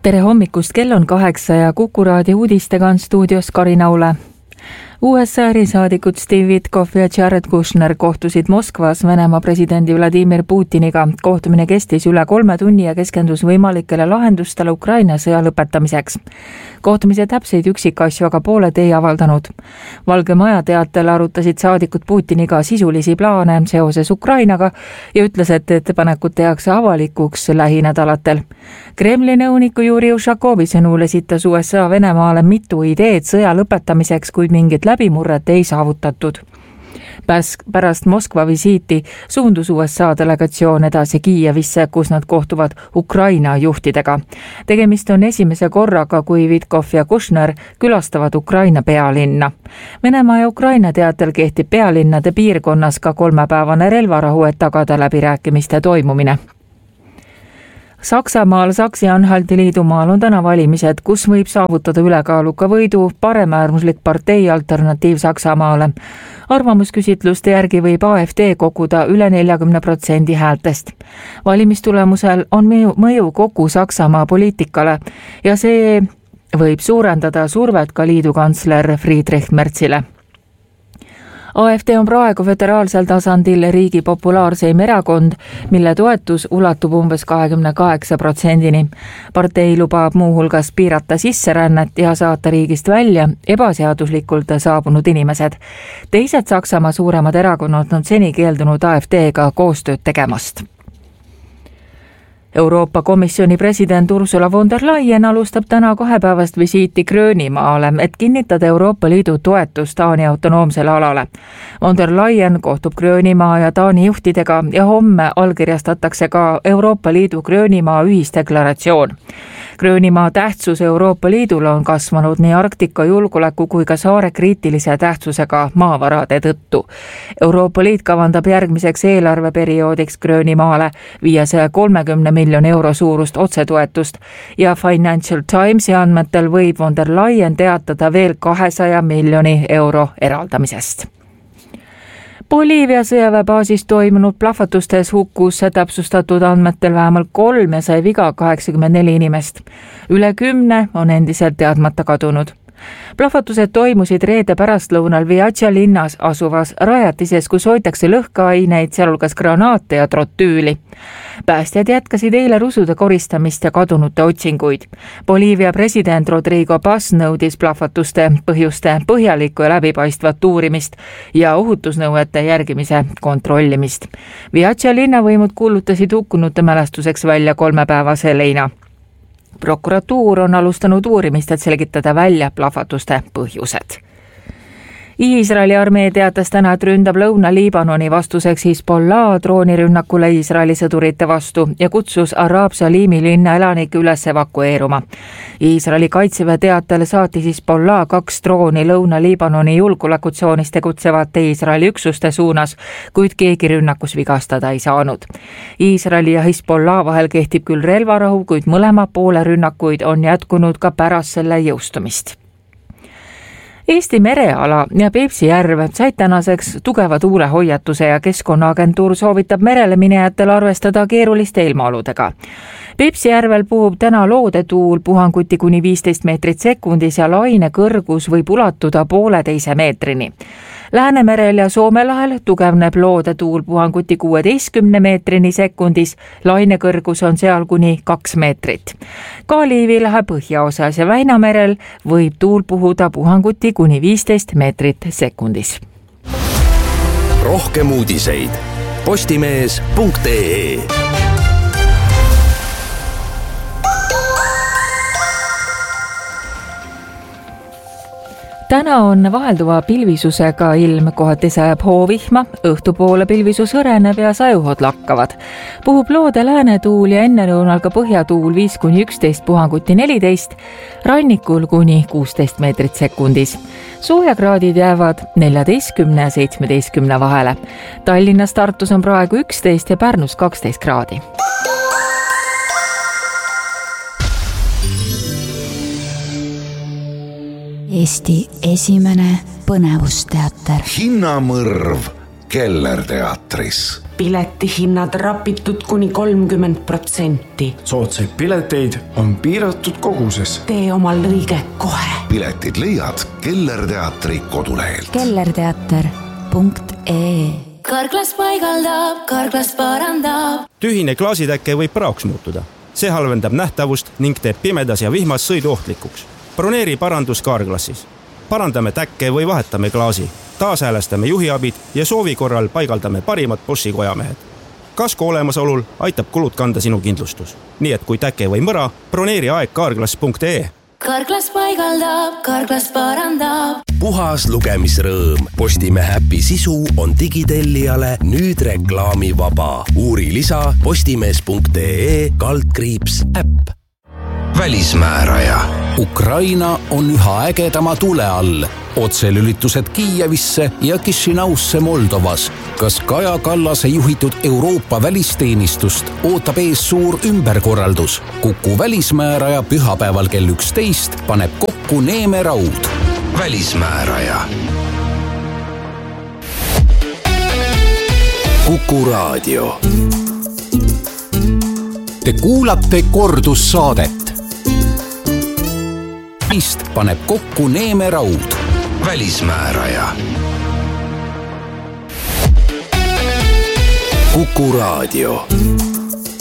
Tere hommikust, kell on 8 ja Kuku raadio uudistega on stuudios Karin Aule. USA erisaadikud Steve Witkoff ja Jared Kushner kohtusid Moskvas Venemaa presidendi Vladimir Putiniga. Kohtumine kestis üle 3 tunni ja keskendus võimalikele lahendustele Ukraina sõja lõpetamiseks. Kohtumise täpseid üksikasju aga pooled ei avaldanud. Valge Maja teatel arutasid saadikud Putiniga sisulisi plaane seoses Ukrainaga ja ütles, et ettepanekud tehakse avalikuks lähinädalatel. Kremli nõuniku Juri Ushakovi sõnul esitas USA Venemaale mitu ideed sõja lõpetamiseks, kuid mingit läbimurret ei saavutatud. Pärast Moskva visiiti suundus USA delegatsioon edasi Kiievisse, kus nad kohtuvad Ukraina juhtidega. Tegemist on esimese korraga, kui Witkoff ja Kushner külastavad Ukraina pealinna. Venemaa ja Ukraina teatel kehtib pealinnade piirkonnas ka 3-päevane relvarahu, et tagada läbirääkimiste toimumine. Saksamaal Saksi-Anhalti liidumaal on täna valimised, kus võib saavutada ülekaaluka võidu paremäärmuslik partei Alternatiiv Saksamaale. Arvamusküsitluste järgi võib AfD koguda üle 40% häältest. Valimistulemusel on mõju kogu Saksamaa poliitikale ja see võib suurendada survet ka liidukantsler Friedrich Merzile. AfD on praegu föderaalsel tasandil riigi populaarseim erakond, mille toetus ulatub umbes 28%-ni. Partei lubab muuhulgas piirata sisserännet ja saata riigist välja ebaseaduslikult saabunud inimesed. Teised Saksamaa suuremad erakonnad on seni keeldunud AfD-ga koostööd tegemast. Euroopa Komisjoni president Ursula von der Leyen alustab täna 2-päevast visiiti Gröönimaale, et kinnitada Euroopa Liidu toetust Taani autonoomsele alale. Von der Leyen kohtub Gröönimaa ja Taani juhtidega ja homme allkirjastatakse ka Euroopa Liidu Gröönimaa ühisdeklaratsioon. Gröönimaa tähtsus Euroopa Liidule on kasvanud nii Arktika julgeoleku kui ka saare kriitilise tähtsusega maavarade tõttu. Euroopa Liit kavandab järgmiseks eelarveperioodiks Gröönimaale 530 miljoni euro suurust otsetoetust ja Financial Timesi andmetel võib von der Leyen teatada veel 200 miljoni euro eraldamisest. Boliivia sõjaväebaasis toimunud plahvatustes hukkus täpsustatud andmetel vähemalt 3 ja sai viga 84 inimest. Üle 10 on endiselt teadmata kadunud. Plahvatused toimusid reede pärastlõunal Viatša linnas asuvas rajatises, kus hoitakse lõhkeaineid, sealhulgas granaate ja trotüüli. Päästjad jätkasid eile rusude koristamist ja kadunute otsinguid. Boliivia president Rodrigo Paz nõudis plahvatuste põhjuste põhjalikku ja läbipaistvat uurimist ja ohutusnõuete järgimise kontrollimist. Viatša linnavõimud kuulutasid hukkunute mälestuseks välja 3-päevase leina. Prokuratuur on alustanud uurimist, et selgitada välja plahvatuste põhjused. Iisraeli armee teatas täna, et ründab Lõuna-Liibanoni vastuseks Hezbollah droonirünnakule Iisraeli sõdurite vastu ja kutsus Arab Salimi linna elanikke üles evakueeruma. Iisraeli kaitseväe teatel saatis Hezbollah 2 drooni Lõuna-Liibanoni julgeolekutsoonis tegutsevate Iisraeli üksuste suunas, kuid keegi rünnakus vigastada ei saanud. Iisraeli ja Hezbollah vahel kehtib küll relvarahu, kuid mõlema poole rünnakuid on jätkunud ka pärast selle jõustumist. Eesti mereala ja Peipsi järv said tänaseks tugeva tuulehoiatuse ja Keskkonnaagentuur soovitab merele minejatel arvestada keeruliste ilmaoludega. Peipsi järvel puhub täna loodetuul puhanguti kuni 15 meetrit sekundis ja laine kõrgus võib ulatuda 1,5 meetrini. Läänemerel ja Soome lahel tugevneb loodetuul puhanguti 16 meetrini sekundis, laine kõrgus on seal kuni 2 meetrit. Ka Liivi lahe põhjaosas ja Väinamerel võib tuul puhuda puhanguti kuni 15 meetrit sekundis. Rohkem uudiseid postimees.ee. Täna on vahelduva pilvisusega ilm, kohati sajab hoovihma, õhtupoole pilvisus hõreneb ja sajuhod lakkavad. Puhub loode läänetuul ja ennelõunal ka põhjatuul 5-11 puhanguti 14, rannikul kuni 16 meetrit sekundis. Soojakraadid jäävad 14 ja 17 vahele. Tallinnas, Tartus on praegu 11 ja Pärnus 12 kraadi. Eesti esimene põnevusteater. Hinnamõrv Kellerteatris. Piletihinnad rapitud kuni 30%. Soodsaid pileteid on piiratud koguses. Tee omal lõige kohe. Piletid leiad Kellerteatri kodulehelt. kellerteater.ee. Karklas paigaldab, Karklas parandab. Tühine klaasitäkke võib praoks muutuda. See halvendab nähtavust ning teeb pimedas ja vihmas sõiduohtlikuks. Broneeri parandus Karklassis. Parandame täkke või vahetame klaasi. Taashäälestame juhiabid ja soovi korral paigaldame parimad Boschi kojamehed. Kasko olemasolul aitab kulud kanda sinu kindlustus. Nii et kui täke või mõra, broneeri aeg karklas.ee. Karklas paigaldab, Karklas parandab. Puhas lugemisrõõm. Postimehe äpi sisu on digitellijale nüüd reklaamivaba. Uuri lisa postimees.ee/äpp. Välismääraja. Ukraina on üha ägedama tule all. Otselülitused Kiievisse ja Kišinausse Moldovas. Kas Kaja Kallase juhitud Euroopa välisteenistust ootab ees suur ümberkorraldus? Kuku välismääraja pühapäeval kell 11 paneb kokku Neeme Raud. Välismääraja. Kuku raadio. Te kuulate kordussaadet. Paneb kokku Neeme Raud. Välismääraja. Kuku raadio.